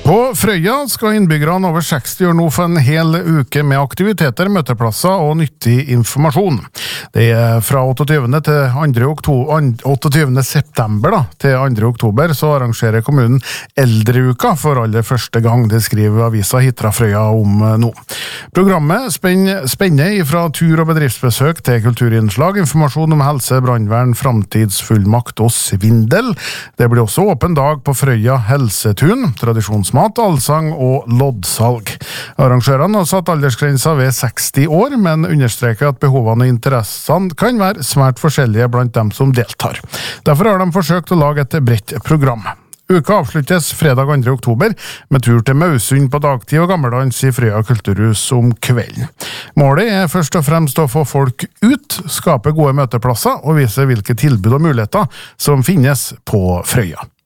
På Frøya skal innbyggerne over 60 år nå få en hel uke med aktiviteter, møteplasser og nyttig informasjon. Det fra 28. september til 2. oktober så arrangerer kommunen Eldreuka for aller første gang. Det skriver avisa Hitra Frøya om nå. Programmet spenner fra tur- og bedriftsbesøk til kulturinnslag, informasjon om helse, brandvern, framtidsfullmakt og svindel. Det blir også åpen dag på Frøya Helsetun, tradisjonsmat, allsang og loddsalg. Arrangørene har satt aldersgrensa ved 60 år, men understreker at behovene og interessene kan være svært forskjellige blant dem som deltar. Derfor har de forsøkt å lage et bredt program. Uka avsluttes fredag 2. oktober med tur til Mausund på dagtid og gammeldans i Frøya kulturhus om kvelden. Målet først og fremst å få folk ut, skape gode møteplasser og vise hvilke tilbud og muligheter som finnes på Frøya.